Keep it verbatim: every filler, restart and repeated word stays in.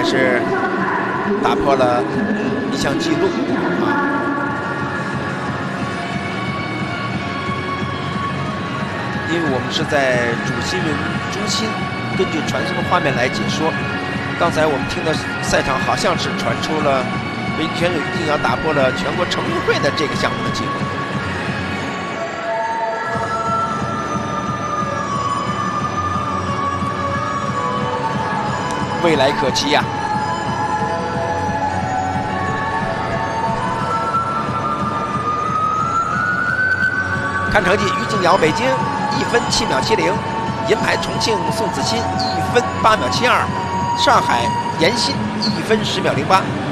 是打破了一项纪录啊！因为我们是在主新闻中心根据传送的画面来解说。刚才我们听的赛场好像是传出了北京选手于静瑶打破了全国成运会的这个项目的记录。未来可期呀、啊！看成绩，于静瑶北京一分七秒七零，银牌重庆宋子欣一分八秒七二，上海闫鑫一分十秒零八。